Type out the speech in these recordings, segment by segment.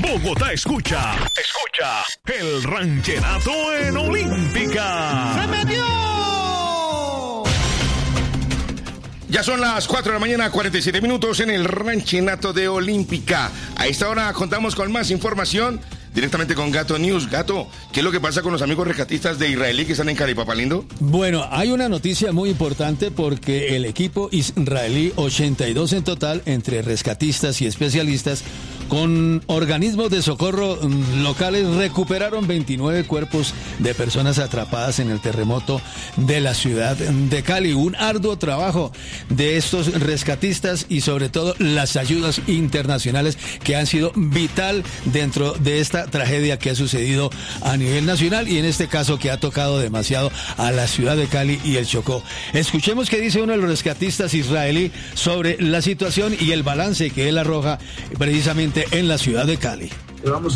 Bogotá escucha el ranchenato en Olímpica. ¡Se metió! Ya son las 4 de la mañana, 47 minutos en el ranchenato de Olímpica. A esta hora contamos con más información directamente con Gato News. Gato, ¿qué es lo que pasa con los amigos rescatistas de Israelí que están en Cali, papá lindo? Bueno, hay una noticia muy importante porque el equipo israelí, 82 en total, entre rescatistas y especialistas, con organismos de socorro locales, recuperaron 29 cuerpos de personas atrapadas en el terremoto de la ciudad de Cali. Un arduo trabajo de estos rescatistas y sobre todo las ayudas internacionales que han sido vital dentro de esta tragedia que ha sucedido a nivel nacional y en este caso que ha tocado demasiado a la ciudad de Cali y el Chocó. Escuchemos qué dice uno de los rescatistas israelí sobre la situación y el balance que él arroja precisamente en la ciudad de Cali. Llevamos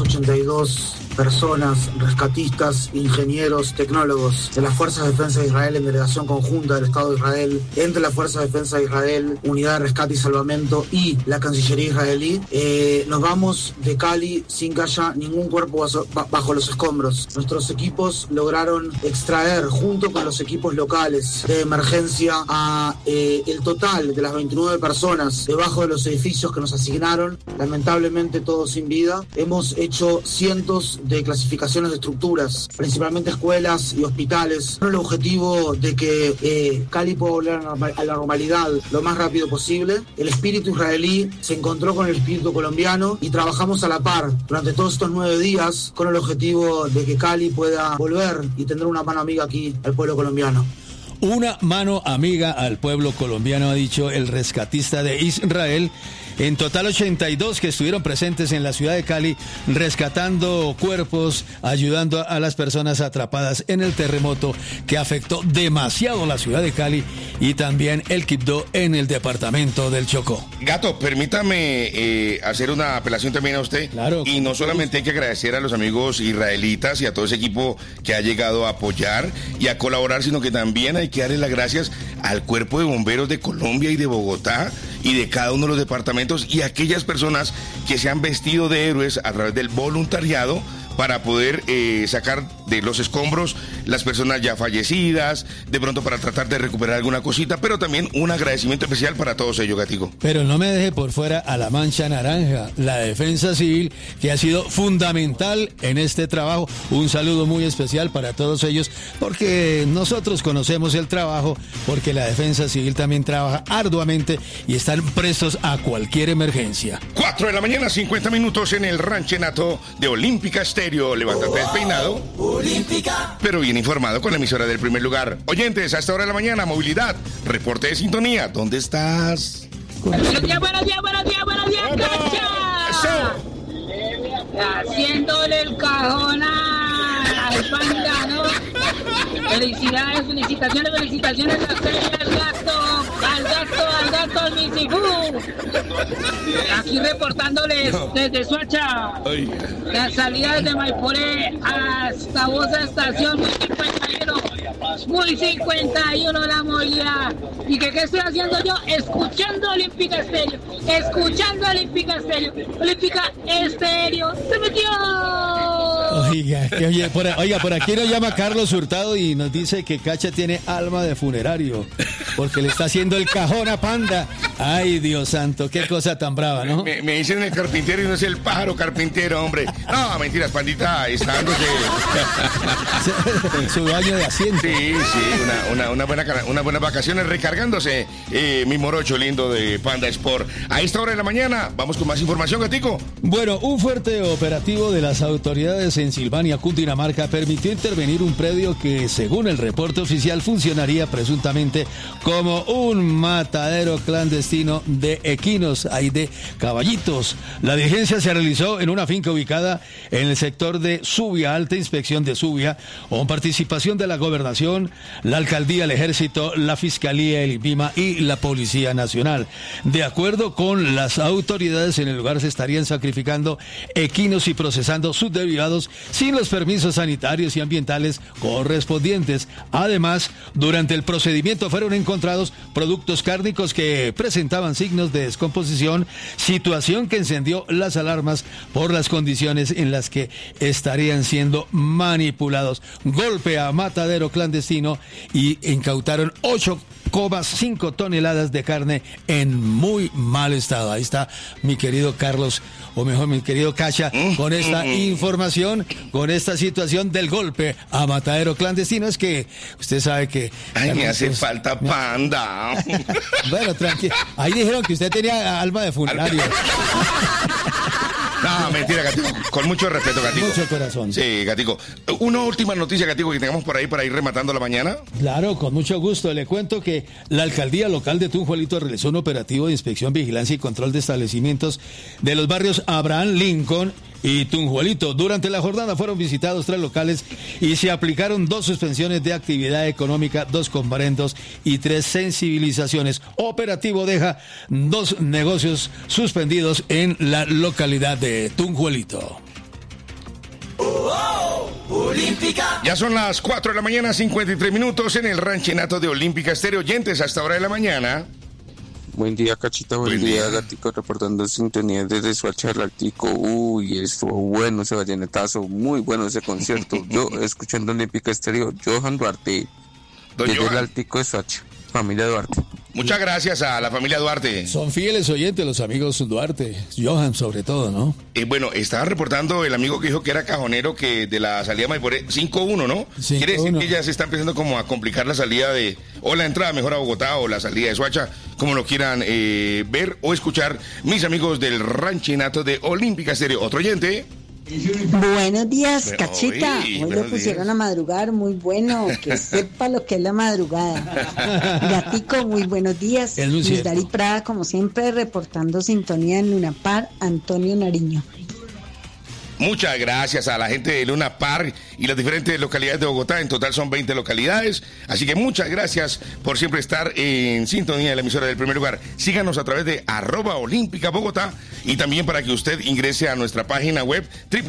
82 personas, rescatistas, ingenieros, tecnólogos de las Fuerzas de Defensa de Israel en delegación conjunta del Estado de Israel, entre las Fuerzas de Defensa de Israel, Unidad de Rescate y Salvamento y la Cancillería israelí. Nos vamos de Cali sin que haya ningún cuerpo bajo los escombros. Nuestros equipos lograron extraer, junto con los equipos locales de emergencia, a el total de las 29 personas debajo de los edificios que nos asignaron, lamentablemente todos sin vida. Hemos hecho cientos de clasificaciones de estructuras, principalmente escuelas y hospitales, con el objetivo de que Cali pueda volver a la normalidad lo más rápido posible. El espíritu israelí se encontró con el espíritu colombiano y trabajamos a la par durante todos estos 9 días con el objetivo de que Cali pueda volver y tener una mano amiga aquí al pueblo colombiano. Una mano amiga al pueblo colombiano, ha dicho el rescatista de Israel. En total 82 que estuvieron presentes en la ciudad de Cali rescatando cuerpos, ayudando a las personas atrapadas en el terremoto que afectó demasiado la ciudad de Cali y también el Quibdó en el departamento del Chocó. Gato, permítame hacer una apelación también a usted. Claro. Y no solamente hay que agradecer a los amigos israelitas y a todo ese equipo que ha llegado a apoyar y a colaborar, sino que también hay que darle las gracias al Cuerpo de Bomberos de Colombia y de Bogotá y de cada uno de los departamentos y a aquellas personas que se han vestido de héroes a través del voluntariado para poder sacar de los escombros las personas ya fallecidas, de pronto para tratar de recuperar alguna cosita, pero también un agradecimiento especial para todos ellos, Gatico. Pero no me deje por fuera a la Mancha Naranja, la Defensa Civil, que ha sido fundamental en este trabajo. Un saludo muy especial para todos ellos, porque nosotros conocemos el trabajo, porque la Defensa Civil también trabaja arduamente y están prestos a cualquier emergencia. 4 de la mañana, 50 minutos en el ranchenato de Olímpica Estéreo. Levántate despeinado, Olímpica, pero bien informado con la emisora del primer lugar. Oyentes, a esta hora de la mañana, movilidad, reporte de sintonía. ¿Dónde estás? Buenos días, Cacha. Haciéndole el cajón al panda, ¿no? Felicidades, felicitaciones a usted, al gato, al Misifu. Aquí reportándoles desde Suacha. La salida desde Maipore hasta Bosa Estación, muy 51 la movilidad. ¿Y qué estoy haciendo yo? Escuchando Olímpica Estéreo. Olímpica Estéreo. ¡Se metió! Oiga, por aquí nos llama Carlos Hurtado y nos dice que Cacha tiene alma de funerario, porque le está haciendo el cajón a Panda. Ay, Dios santo, qué cosa tan brava, ¿no? Me dicen el carpintero y no es el pájaro carpintero, hombre. No, mentiras, Pandita está dándose su baño de asiento. Sí, unas buenas vacaciones recargándose, mi morocho lindo de Panda Sport. A esta hora de la mañana, vamos con más información, Gatico. Bueno, un fuerte operativo de las autoridades en Silvania, Cundinamarca, permitió intervenir un predio que, según el reporte oficial, funcionaría presuntamente como un matadero clandestino de equinos, hay de caballitos. La diligencia se realizó en una finca ubicada en el sector de Subia, alta inspección de Subia, con participación de la Gobernación, la Alcaldía, el Ejército, la Fiscalía, el INVIMA y la Policía Nacional. De acuerdo con las autoridades, en el lugar se estarían sacrificando equinos y procesando sus derivados sin los permisos sanitarios y ambientales correspondientes. Además, durante el procedimiento fueron encontrados productos cárnicos que presentaban presentaban signos de descomposición, situación que encendió las alarmas por las condiciones en las que estarían siendo manipulados. Golpe a matadero clandestino y incautaron 8,5 toneladas de carne en muy mal estado. Ahí está mi querido Carlos, o mejor mi querido Cacha, con esta información, con esta situación del golpe a matadero clandestino. Es que usted sabe que... Ay, Carlos, me hace falta panda. Bueno, tranquilo. Ahí dijeron que usted tenía alma de funerario. No, mentira, Gatico. Con mucho respeto, Gatico. Mucho corazón. Sí, Gatico. Una última noticia, Gatico, que tengamos por ahí para ir rematando la mañana. Claro, con mucho gusto. Le cuento que la alcaldía local de Tunjuelito realizó un operativo de inspección, vigilancia y control de establecimientos de los barrios Abraham Lincoln y Tunjuelito. Durante la jornada fueron visitados 3 locales y se aplicaron 2 suspensiones de actividad económica, 2 comparendos y 3 sensibilizaciones. Operativo deja 2 negocios suspendidos en la localidad de Tunjuelito. Ya son las 4 de la mañana, 53 minutos en el ranchenato de Olímpica Estéreo. Oyentes, hasta ahora de la mañana. Buen día, Cachita, buen día, Gatico, reportando sintonía desde Soacha, Gatico. Uy, estuvo bueno ese vallenatazo, muy bueno ese concierto. Yo, escuchando Olímpica Estéreo, Johan Duarte, desde el Altico de Soacha, familia Duarte. Muchas gracias a la familia Duarte. Son fieles oyentes los amigos Duarte, Johan sobre todo, ¿no? Bueno, estaba reportando el amigo que dijo que era cajonero, que de la salida de Maiporé, 5-1, ¿no? 5-1. Quiere decir que ya se está empezando como a complicar la salida o la entrada mejor a Bogotá o la salida de Soacha, como lo quieran ver o escuchar mis amigos del ranchenato de Olímpica Estéreo. Otro oyente. Buenos días, Cachita. Hoy lo pusieron a madrugar, muy bueno. Que sepa lo que es la madrugada. Gatico, muy buenos días. Luis Dari Prada, como siempre, reportando sintonía en Luna Par, Antonio Nariño. Muchas gracias a la gente de Luna Park y las diferentes localidades de Bogotá. En total son 20 localidades. Así que muchas gracias por siempre estar en sintonía de la emisora del primer lugar. Síganos a través de @Olímpica Bogotá y también para que usted ingrese a nuestra página web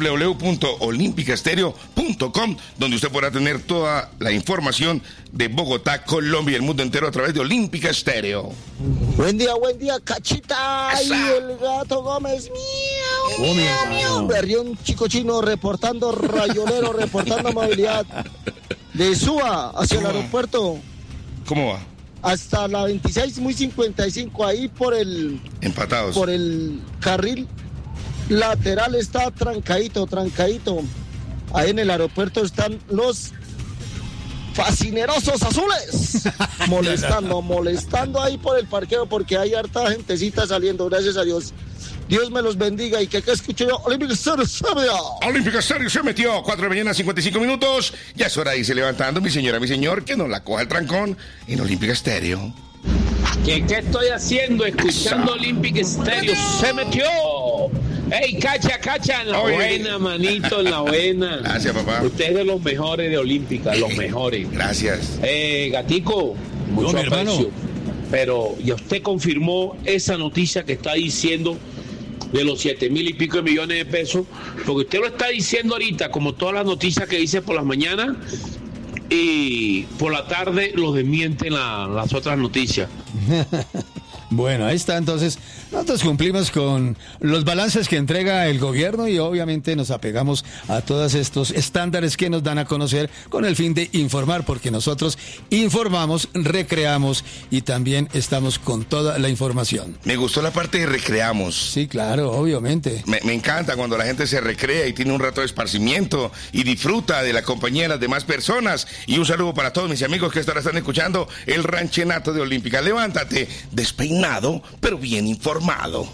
www.olimpicastereo.com, donde usted podrá tener toda la información de Bogotá, Colombia y el mundo entero a través de Olímpica Estéreo. Buen día, Cachita. Y el gato Gómez, miau. Berrión Chico Chino reportando, rayonero reportando movilidad de Suba hacia el aeropuerto. ¿Cómo va? Hasta la 26, muy 55, ahí por el... Empatados. Por el carril lateral está trancadito. Ahí en el aeropuerto están los fascinerosos azules molestando ahí por el parqueo porque hay harta gentecita saliendo, gracias a Dios. Dios me los bendiga y que escuche yo. Olímpica Estéreo se metió. Olímpica Estéreo se metió. 4 de la mañana, 55 minutos. Ya es hora de irse levantando, mi señora, mi señor, que nos la coja el trancón en Olímpica Estéreo. ¿Qué estoy haciendo? Olímpica Estéreo se metió. ¡Ey, Cacha! En la buena, manito, en la buena. Gracias, papá. Usted es de los mejores de Olímpica, los mejores. Gracias. Gatico, mucho aprecio. Pero ya usted confirmó esa noticia que está diciendo de los 7,000 y pico de millones de pesos, porque usted lo está diciendo ahorita, como todas las noticias que dice por las mañanas, y por la tarde los desmienten las otras noticias. Bueno, ahí está. Entonces, nosotros cumplimos con los balances que entrega el gobierno y obviamente nos apegamos a todos estos estándares que nos dan a conocer con el fin de informar, porque nosotros informamos, recreamos y también estamos con toda la información. Me gustó la parte de recreamos. Sí, claro, obviamente. Me encanta cuando la gente se recrea y tiene un rato de esparcimiento y disfruta de la compañía de las demás personas. Y un saludo para todos mis amigos que ahora están escuchando el ranchenato de Olímpica. Levántate, despeinado, pero bien informado.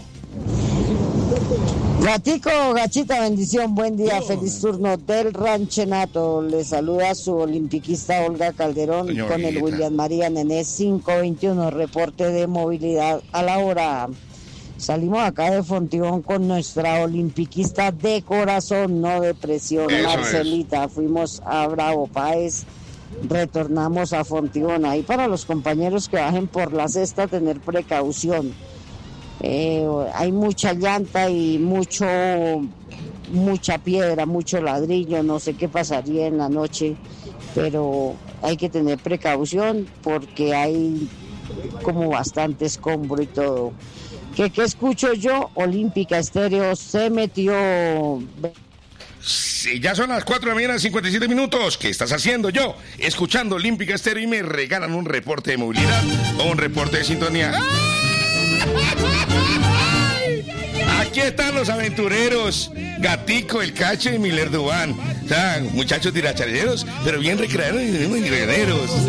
Gatico, Gachita, bendición, buen día, feliz turno del ranchenato. Le saluda su olimpiquista Olga Calderón. Señorita. Con el William María Nené 521, reporte de movilidad a la hora. Salimos acá de Fontibón con nuestra olimpiquista de corazón, no de presión, eso Marcelita. Fuimos a Bravo Páez, retornamos a Fontibón. Ahí para los compañeros que bajen por la cesta, tener precaución. Hay mucha llanta y mucha piedra, mucho ladrillo, no sé qué pasaría en la noche, pero hay que tener precaución porque hay como bastante escombro y todo. ¿Qué escucho yo? Olímpica Estéreo se metió. Sí, ya son las 4 de la mañana, 57 minutos. ¿Qué estás haciendo? Yo, escuchando Olímpica Estéreo y me regalan un reporte de movilidad o un reporte de sintonía. Aquí están los aventureros, Gatico, El Cacho y Miller Dubán. O sea, muchachos tirachaleros, pero bien recreados y regaderos.